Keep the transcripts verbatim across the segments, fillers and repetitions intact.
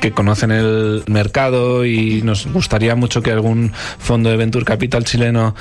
que conocen el mercado y nos gustaría mucho que algún fondo de Venture Capital chileno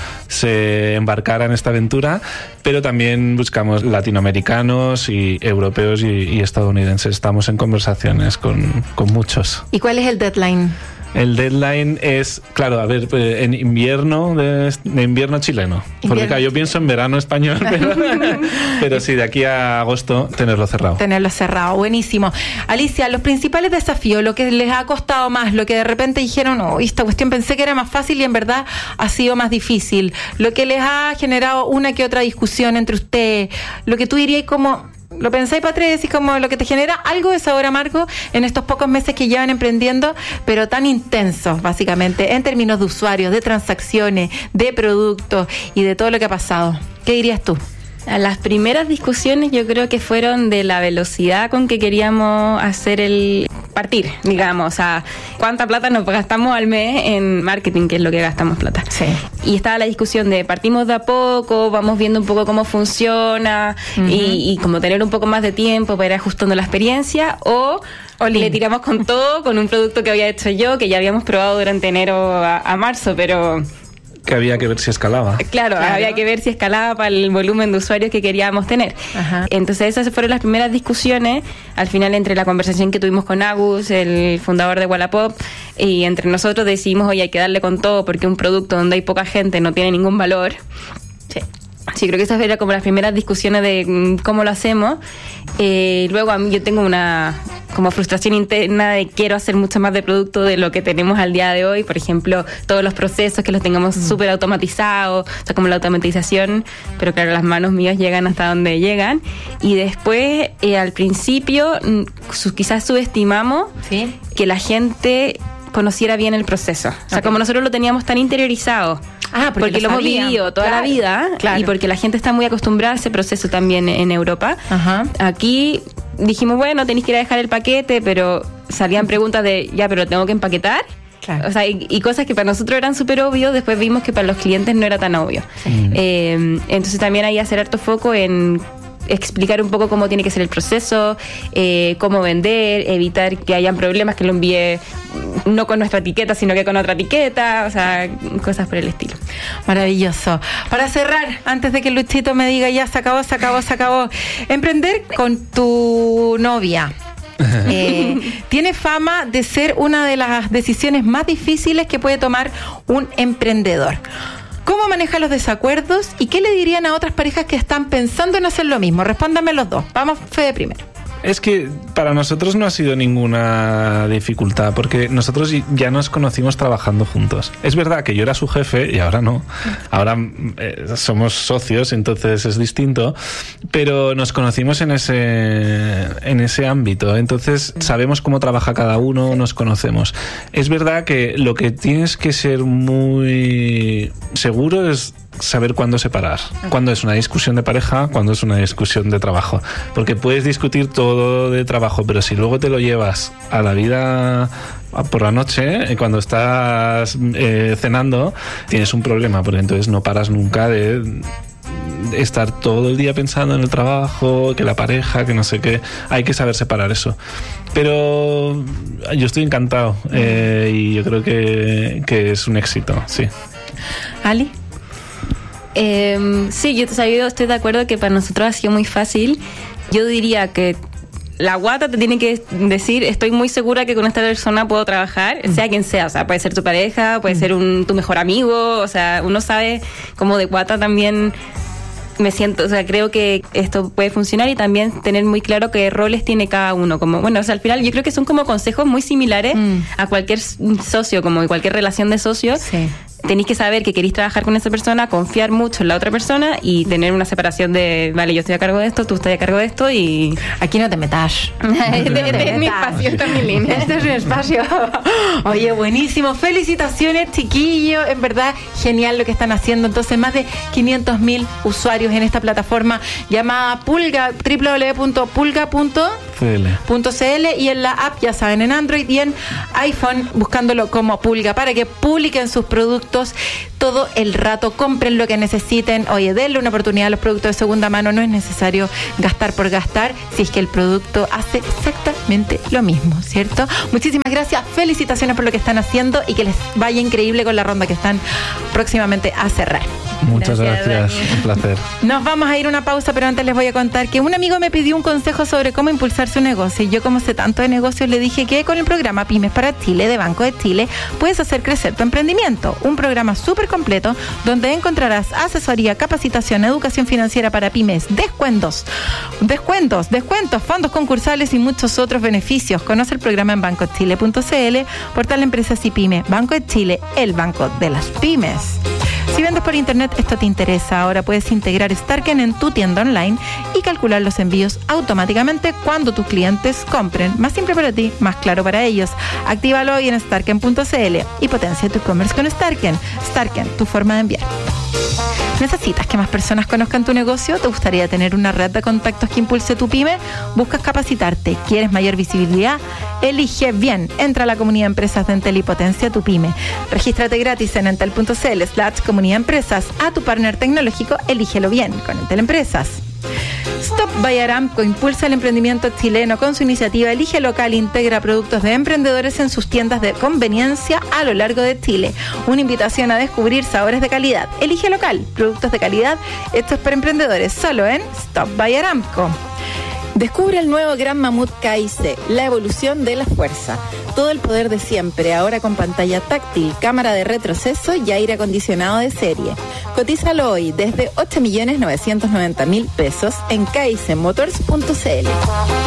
se embarcara en esta aventura, pero también buscamos latinoamericanos y europeos y, y estadounidenses. Estamos en conversaciones con, con muchos. ¿Y cuál es el deadline? El deadline es, claro, a ver, en invierno, de, de invierno chileno. Invierno. Porque claro, yo pienso en verano español, pero, pero sí, de aquí a agosto tenerlo cerrado. Tenerlo cerrado, buenísimo. Alicia, los principales desafíos, lo que les ha costado más, lo que de repente dijeron, oh, esta cuestión pensé que era más fácil y en verdad ha sido más difícil, lo que les ha generado una que otra discusión entre ustedes, lo que tú dirías como... Lo pensáis para atrás y decís como lo que te genera algo de sabor amargo en estos pocos meses que llevan emprendiendo, pero tan intensos, básicamente, en términos de usuarios, de transacciones, de productos y de todo lo que ha pasado. ¿Qué dirías tú? Las primeras discusiones yo creo que fueron de la velocidad con que queríamos hacer el partir, digamos, o sea, cuánta plata nos gastamos al mes en marketing, que es lo que gastamos plata. Sí. Y estaba la discusión de partimos de a poco, vamos viendo un poco cómo funciona uh-huh. y, y como tener un poco más de tiempo para ir ajustando la experiencia, o Olin. Le tiramos con todo, con un producto que había hecho yo, que ya habíamos probado durante enero a, a marzo, pero... que había que ver si escalaba. Claro, claro, había que ver si escalaba para el volumen de usuarios que queríamos tener. Ajá. Entonces esas fueron las primeras discusiones, al final entre la conversación que tuvimos con Agus, el fundador de Wallapop, y entre nosotros decidimos, oye, hay que darle con todo porque un producto donde hay poca gente no tiene ningún valor. Sí. Sí, creo que esas eran como las primeras discusiones de cómo lo hacemos. Eh, luego a mí yo tengo una como frustración interna de quiero hacer mucho más de producto de lo que tenemos al día de hoy. Por ejemplo, todos los procesos que los tengamos mm. súper automatizados, o sea, como la automatización, pero claro, las manos mías llegan hasta donde llegan. Y después, eh, al principio, su, quizás subestimamos ¿sí? que la gente conociera bien el proceso. O sea, okay. como nosotros lo teníamos tan interiorizado. Ah, porque, porque lo, lo hemos vivido toda claro, la vida claro. y porque la gente está muy acostumbrada a ese proceso también en Europa. Ajá. Aquí dijimos, bueno, tenéis que ir a dejar el paquete, pero salían preguntas de, ya, pero ¿tengo que empaquetar? Claro. O sea, y, y cosas que para nosotros eran súper obvios, después vimos que para los clientes no era tan obvio. Sí. Eh, entonces también hay que hacer harto foco en explicar un poco cómo tiene que ser el proceso, eh, cómo vender, evitar que hayan problemas, que lo envíe no con nuestra etiqueta, sino que con otra etiqueta, o sea, cosas por el estilo. Maravilloso. Para cerrar, antes de que Luchito me diga ya se acabó, se acabó, se acabó, emprender con tu novia. Eh, tiene fama de ser una de las decisiones más difíciles que puede tomar un emprendedor. ¿Cómo maneja los desacuerdos y qué le dirían a otras parejas que están pensando en hacer lo mismo? Respóndame los dos. Vamos, Fede, primero. Es que para nosotros no ha sido ninguna dificultad, porque nosotros ya nos conocimos trabajando juntos. Es verdad que yo era su jefe y ahora no. Ahora eh, somos socios, entonces es distinto, pero nos conocimos en ese, en ese ámbito. Entonces sabemos cómo trabaja cada uno, nos conocemos. Es verdad que lo que tienes que ser muy seguro es saber cuándo separar, cuándo es una discusión de pareja, cuándo es una discusión de trabajo, porque puedes discutir todo de trabajo, pero si luego te lo llevas a la vida por la noche, cuando estás eh, cenando, tienes un problema, porque entonces no paras nunca de estar todo el día pensando en el trabajo, que la pareja, que no sé qué. Hay que saber separar eso. Pero yo estoy encantado eh, y yo creo que, que es un éxito, sí. ¿Ali? Eh, sí, yo, o sea, yo estoy de acuerdo que para nosotros ha sido muy fácil. Yo diría que la guata te tiene que decir, estoy muy segura que con esta persona puedo trabajar, mm. sea quien sea, o sea, puede ser tu pareja, puede mm. ser un, tu mejor amigo, o sea, uno sabe como de guata también me siento, o sea, creo que esto puede funcionar y también tener muy claro qué roles tiene cada uno, como, bueno, o sea, al final yo creo que son como consejos muy similares mm. a cualquier socio, como en cualquier relación de socios. Sí. Tenéis que saber que queréis trabajar con esa persona, confiar mucho en la otra persona y tener una separación de, vale, yo estoy a cargo de esto, tú estás a cargo de esto y... Aquí no te metas. Este es mi espacio, esta es mi línea. Este es mi espacio. Oye, buenísimo. Felicitaciones, chiquillos. En verdad, genial lo que están haciendo. Entonces, más de quinientos mil usuarios en esta plataforma llamada Pulga, doble u doble u doble u punto pulga punto c l y en la app, ya saben, en Android y en iPhone, buscándolo como Pulga, para que publiquen sus productos. todo el rato. Compren lo que necesiten. Oye, denle una oportunidad a los productos de segunda mano. No es necesario gastar por gastar si es que el producto hace exactamente lo mismo, ¿cierto? Muchísimas gracias. Felicitaciones por lo que están haciendo y que les vaya increíble con la ronda que están próximamente a cerrar. Muchas gracias, gracias. Un placer. Nos vamos a ir a una pausa, pero antes les voy a contar que un amigo me pidió un consejo sobre cómo impulsar su negocio. Y yo, como sé tanto de negocios, le dije que con el programa Pymes para Chile de Banco de Chile puedes hacer crecer tu emprendimiento. Un programa súper completo donde encontrarás asesoría, capacitación, educación financiera para pymes, descuentos, descuentos, descuentos, fondos concursales y muchos otros beneficios. Conoce el programa en banco chile punto c l, portal Empresas y Pymes. Banco de Chile, el banco de las pymes. Si vendes por internet, esto te interesa. Ahora puedes integrar Starken en tu tienda online y calcular los envíos automáticamente cuando tus clientes compren. Más simple para ti, más claro para ellos. Actívalo hoy en starken punto c l y potencia tu e-commerce con Starken. Starken, tu forma de enviar. ¿Necesitas que más personas conozcan tu negocio? ¿Te gustaría tener una red de contactos que impulse tu pyme? ¿Buscas capacitarte? ¿Quieres mayor visibilidad? Elige bien. Entra a la comunidad de empresas de Entel y potencia tu pyme. Regístrate gratis en entel punto c l slash comunidad empresas. A tu partner tecnológico, elígelo bien con Entel Empresas. Stop by Aramco impulsa el emprendimiento chileno con su iniciativa Elige Local, integra productos de emprendedores en sus tiendas de conveniencia a lo largo de Chile. Una invitación a descubrir sabores de calidad. Elige Local, productos de calidad hechos por emprendedores, solo en Stop by Aramco. Descubre el nuevo Gran Mamut K I C, la evolución de la fuerza. Todo el poder de siempre, ahora con pantalla táctil, cámara de retroceso y aire acondicionado de serie. Cotízalo hoy desde ocho millones novecientos noventa mil pesos en k i c motors punto c l.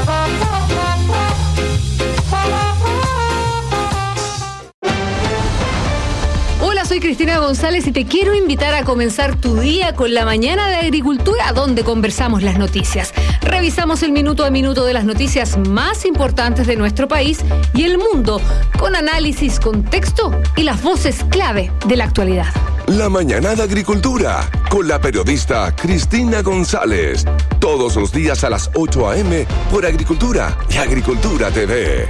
Soy Cristina González y te quiero invitar a comenzar tu día con la mañana de agricultura, donde conversamos las noticias. Revisamos el minuto a minuto de las noticias más importantes de nuestro país y el mundo, con análisis, contexto y las voces clave de la actualidad. La mañana de agricultura, con la periodista Cristina González. Todos los días a las ocho a eme por Agricultura y Agricultura T V.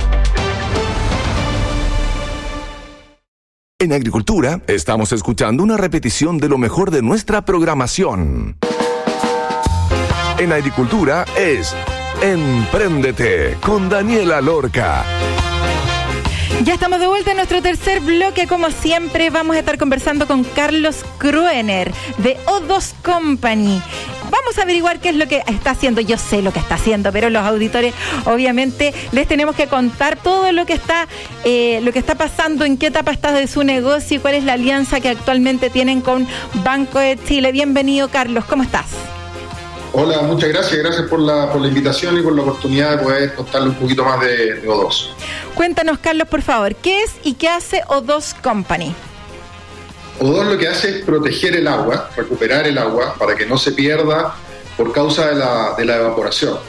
En Agricultura, estamos escuchando una repetición de lo mejor de nuestra programación. En Agricultura es Empréndete con Daniela Lorca. Ya estamos de vuelta en nuestro tercer bloque. Como siempre, vamos a estar conversando con Carlos Kruener de O dos Company. Vamos a averiguar qué es lo que está haciendo. Yo sé lo que está haciendo, pero los auditores, obviamente, les tenemos que contar todo lo que está, eh, lo que está pasando, en qué etapa está de su negocio y cuál es la alianza que actualmente tienen con Banco de Chile. Bienvenido, Carlos. ¿Cómo estás? Hola, muchas gracias. Gracias por la, por la invitación y por la oportunidad de poder contarle un poquito más de, de O dos. Cuéntanos, Carlos, por favor, ¿qué es y qué hace O dos Company? O dos lo que hace es proteger el agua, recuperar el agua para que no se pierda por causa de la, de la evaporación.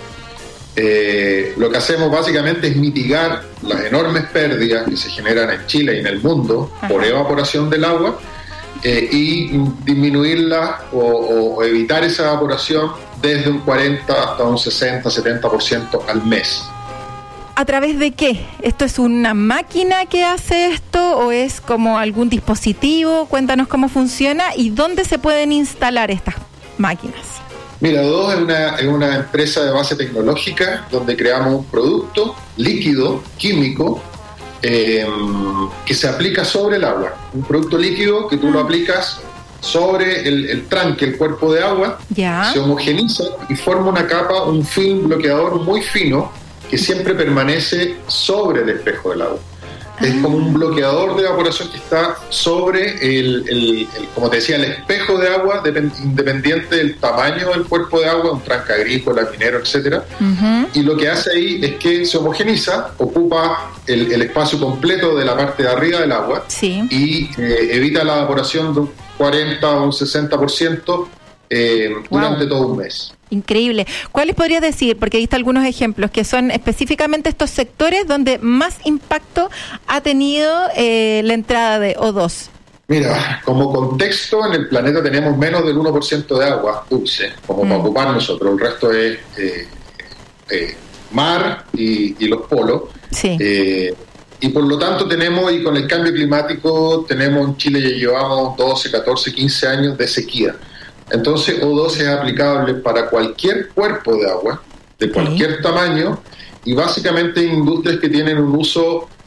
Eh, lo que hacemos básicamente es mitigar las enormes pérdidas que se generan en Chile y en el mundo Ajá. por evaporación del agua eh, y disminuirla o, o evitar esa evaporación desde un cuarenta hasta un sesenta, setenta por ciento al mes. ¿A través de qué? ¿Esto es una máquina que hace esto o es como algún dispositivo? Cuéntanos cómo funciona y dónde se pueden instalar estas máquinas. Mira, O dos es una, es una empresa de base tecnológica donde creamos un producto líquido, químico, eh, que se aplica sobre el agua. Un producto líquido que tú lo aplicas sobre el, el tranque, el cuerpo de agua, ya. se homogeniza y forma una capa, un film bloqueador muy fino que siempre permanece sobre el espejo del agua. Ah. Es como un bloqueador de evaporación que está sobre el, el, el como te decía, el espejo de agua, depend, independiente del tamaño del cuerpo de agua, un tranque agrícola, minero, etcétera. Uh-huh. Y lo que hace ahí es que se homogeniza, ocupa el, el espacio completo de la parte de arriba del agua, sí. y eh, evita la evaporación de un cuarenta o un sesenta por ciento eh, durante wow. todo un mes. Increíble. ¿Cuáles podrías decir? Porque viste algunos ejemplos que son específicamente estos sectores donde más impacto ha tenido eh, la entrada de O dos. Mira, como contexto, en el planeta tenemos menos del uno por ciento de agua dulce, como mm. para ocupar nosotros. El resto es eh, eh, mar y, y los polos. Sí. Eh, y por lo tanto tenemos, y con el cambio climático, tenemos en Chile ya llevamos doce, catorce, quince años de sequía. Entonces O dos es aplicable para cualquier cuerpo de agua, de cualquier sí. tamaño, y básicamente industrias que tienen un uso